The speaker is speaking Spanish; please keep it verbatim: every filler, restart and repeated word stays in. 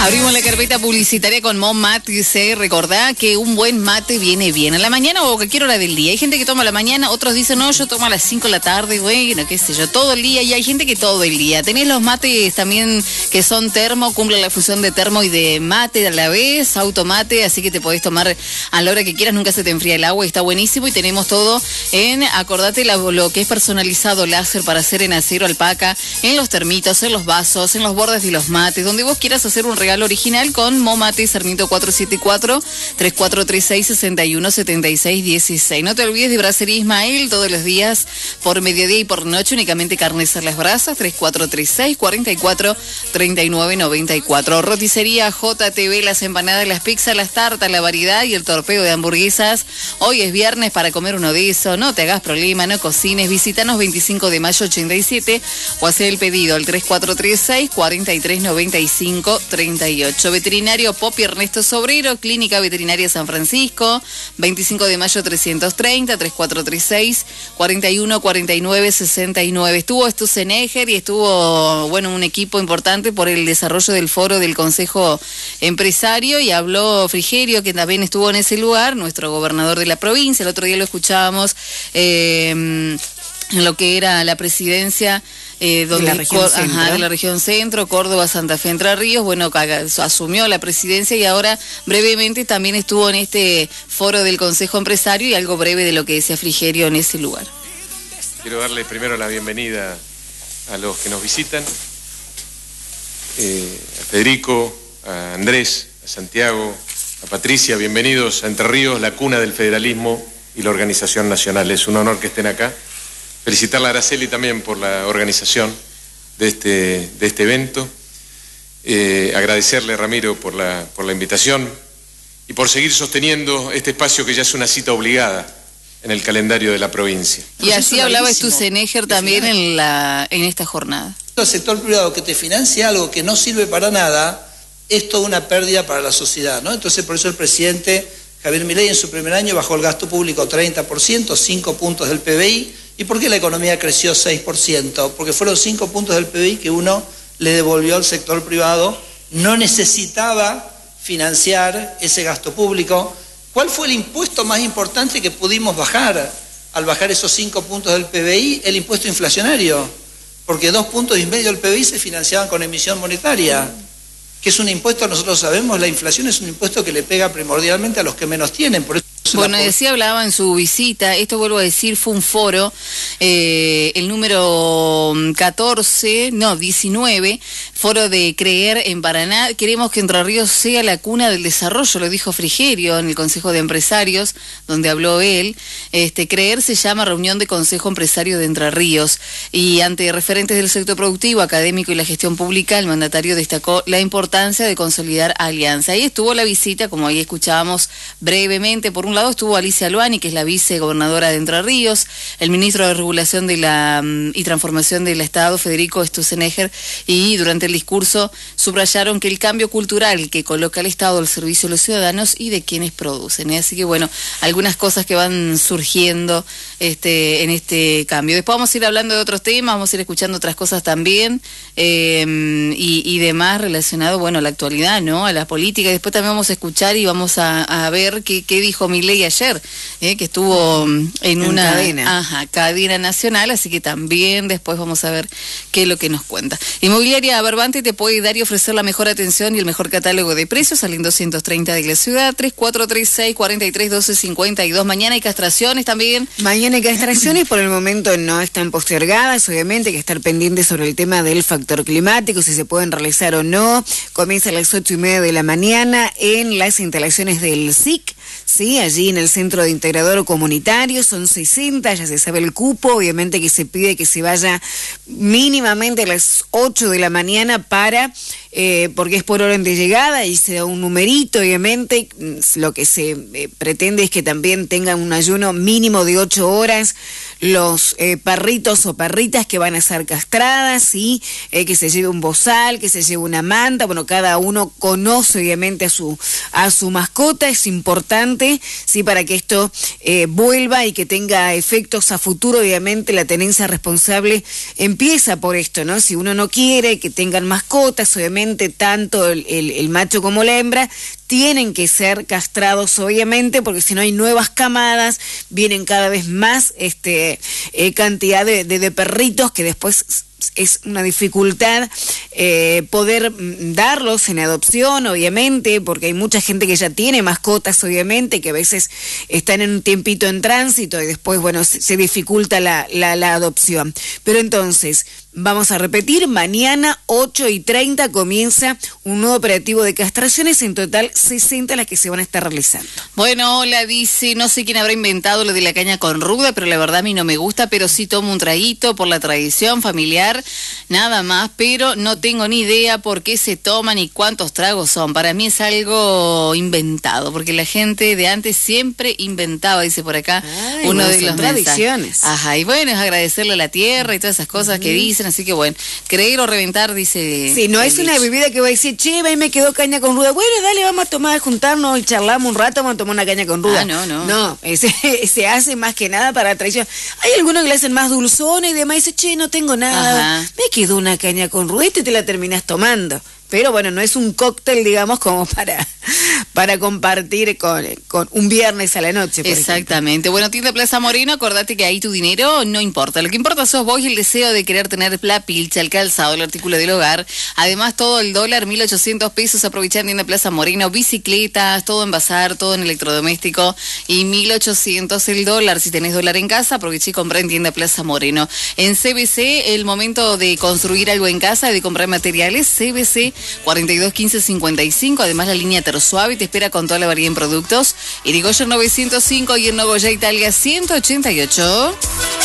Abrimos la carpeta publicitaria con Mom Mate. Dice, recordá que un buen mate viene bien a la mañana o a cualquier hora del día. Hay gente que toma a la mañana, otros dicen, no, yo tomo a las cinco de la tarde, bueno, qué sé yo, todo el día. Y hay gente que todo el día. Tenés los mates también que son termo, cumplen la función de termo y de mate a la vez, automate, así que te podés tomar a la hora que quieras, nunca se te enfría el agua y está buenísimo. Y tenemos todo en, acordate, la, lo que es personalizado láser para hacer en acero, alpaca, en los termitos, en los vasos, en los bordes de los mates, donde vos quieras hacer un regalo original con Momate, Sarmiento cuatrocientos setenta y cuatro, treinta y cuatro treinta y seis, sesenta y uno setenta y seis dieciséis. No te olvides de Brasería Ismael todos los días por mediodía y por noche, únicamente carnes a las brasas, treinta y cuatro treinta y seis, cuarenta y cuatro, treinta y nueve noventa y cuatro. Roticería J T V, las empanadas, las pizzas, las tartas, la variedad y el torpeo de hamburguesas. Hoy es viernes para comer uno de esos, no te hagas problema, no cocines, visítanos veinticinco de mayo ochenta y siete o hacer el pedido al treinta y cuatro treinta y seis, cuarenta y tres noventa y cinco treinta y ocho. Veterinario Popi Ernesto Sobrero, Clínica Veterinaria San Francisco, veinticinco de mayo trescientos treinta, treinta y cuatro treinta y seis, cuarenta y uno cuarenta y nueve sesenta y nueve. Estuvo Stuseneger y estuvo, bueno, un equipo importante por el desarrollo del foro del Consejo Empresario, y habló Frigerio, que también estuvo en ese lugar, nuestro gobernador de la provincia. El otro día lo escuchábamos eh, en lo que era la presidencia Eh, donde de la región Cor- centro. Ajá, de la región centro, Córdoba, Santa Fe, Entre Ríos. Bueno, asumió la presidencia y ahora brevemente también estuvo en este foro del Consejo Empresario, y algo breve de lo que decía Frigerio en ese lugar. Quiero darle primero la bienvenida a los que nos visitan, eh, a Federico, a Andrés, a Santiago, a Patricia. Bienvenidos a Entre Ríos, la cuna del federalismo y la organización nacional. Es un honor que estén acá. Felicitarla a Araceli también por la organización de este, de este evento. Eh, agradecerle a Ramiro por la, por la invitación y por seguir sosteniendo este espacio que ya es una cita obligada en el calendario de la provincia. Y así hablaba Stuseneger también en, la, en esta jornada. El sector privado que te financia algo que no sirve para nada es toda una pérdida para la sociedad, ¿no? Entonces, por eso el presidente Javier Milei en su primer año bajó el gasto público treinta por ciento, cinco puntos del P B I. ¿Y por qué la economía creció seis por ciento? Porque fueron cinco puntos del P B I que uno le devolvió al sector privado. No necesitaba financiar ese gasto público. ¿Cuál fue el impuesto más importante que pudimos bajar al bajar esos cinco puntos del P B I? El impuesto inflacionario. Porque dos puntos y medio del P B I se financiaban con emisión monetaria. Que es un impuesto, nosotros sabemos, la inflación es un impuesto que le pega primordialmente a los que menos tienen. Por eso Bueno, decía, hablaba en su visita, esto vuelvo a decir, fue un foro, eh, el número catorce, no, diecinueve, foro de Creer en Paraná. Queremos que Entre Ríos sea la cuna del desarrollo, lo dijo Frigerio en el Consejo de Empresarios, donde habló él. Este, Creer se llama Reunión de Consejo Empresario de Entre Ríos, y ante referentes del sector productivo, académico y la gestión pública, el mandatario destacó la importancia de consolidar alianza. Ahí estuvo la visita, como ahí escuchábamos brevemente. Por un lado estuvo Alicia Luani, que es la vicegobernadora de Entre Ríos, el ministro de Regulación de la y Transformación del Estado, Federico Stuseneger, y durante el discurso subrayaron que el cambio cultural que coloca el Estado al servicio de los ciudadanos y de quienes producen, ¿eh? Así que bueno, algunas cosas que van surgiendo este, en este cambio. Después vamos a ir hablando de otros temas, vamos a ir escuchando otras cosas también, eh, y, y demás relacionado, bueno, a la actualidad, ¿no? A la política. Y después también vamos a escuchar y vamos a, a ver qué, qué dijo Milei ayer, eh, que estuvo en, en una cadena. Ajá, cadena nacional, así que también después vamos a ver qué es lo que nos cuenta. Inmobiliaria Barbante te puede dar y ofrecer la mejor atención y el mejor catálogo de precios al doscientos treinta de la ciudad, treinta y cuatro treinta y seis, cuarenta y tres, doce cincuenta y dos. Mañana hay castraciones también. Mañana hay castraciones, por el momento no están postergadas, obviamente hay que estar pendientes sobre el tema del factor climático, si se pueden realizar o no. Comienza a las ocho y media de la mañana en las instalaciones del S I C, sí, allí en el Centro de Integrador Comunitario. Son sesenta, ya se sabe el cupo, obviamente que se pide que se vaya mínimamente a las ocho de la mañana para, eh, porque es por orden de llegada y se da un numerito, obviamente. Lo que se eh, pretende es que también tengan un ayuno mínimo de ocho horas los eh, perritos o perritas que van a ser castradas, ¿sí? Eh, que se lleve un bozal, que se lleve una manta. Bueno, cada uno conoce obviamente a su, a su mascota. Es importante, ¿sí? Para que esto eh, vuelva y que tenga efectos a futuro. Obviamente la tenencia responsable empieza por esto, ¿no? Si uno no quiere que tengan mascotas, obviamente tanto el, el, el macho como la hembra tienen que ser castrados, obviamente, porque si no hay nuevas camadas, vienen cada vez más este eh, cantidad de, de, de perritos que después es una dificultad eh, poder darlos en adopción, obviamente, porque hay mucha gente que ya tiene mascotas, obviamente, que a veces están en un tiempito en tránsito y después, bueno, se, se dificulta la, la, la adopción. Pero entonces, vamos a repetir, mañana ocho y treinta comienza un nuevo operativo de castraciones, en total sesenta las que se van a estar realizando. Bueno, hola, dice, no sé quién habrá inventado lo de la caña con ruda, pero la verdad a mí no me gusta, pero sí tomo un traguito por la tradición familiar, nada más, pero no tengo ni idea por qué se toman y cuántos tragos son. Para mí es algo inventado, porque la gente de antes siempre inventaba, dice por acá. Ay, uno bueno, de son los tradiciones. mensajes. Ajá, y bueno, es agradecerle a la tierra y todas esas cosas uh-huh. que dicen, así que bueno, creer o reventar, dice. Sí, no es una bebida que va a decir, che, ahí me quedó caña con ruda. Bueno, dale, vamos a tomar, juntarnos y charlamos un rato, vamos a tomar una caña con ruda. Ah, no, no. No, ese, se hace más que nada para tradición. Hay algunos que le hacen más dulzona y demás, y dice, che, no tengo nada. Ajá. Me quedó una caña con ruda y te la terminas tomando. Pero bueno, no es un cóctel, digamos, como para, para compartir con, con un viernes a la noche. Por Exactamente. ejemplo. Bueno, tienda Plaza Moreno, acordate que ahí tu dinero no importa. Lo que importa sos vos y el deseo de querer tener la pilcha, el calzado, el artículo del hogar. Además, todo el dólar, mil ochocientos pesos, aprovechar en tienda Plaza Moreno, bicicletas, todo en bazar, todo en electrodoméstico. Y mil ochocientos el dólar. Si tenés dólar en casa, aproveché y compré en tienda Plaza Moreno. En C B C, el momento de construir algo en casa, de comprar materiales, C B C cuarenta y dos quince cincuenta y cinco, además la línea Tersuave te espera con toda la variedad en productos. Irigoyen novecientos cinco y en Nogoyá Italia ciento ochenta y ocho.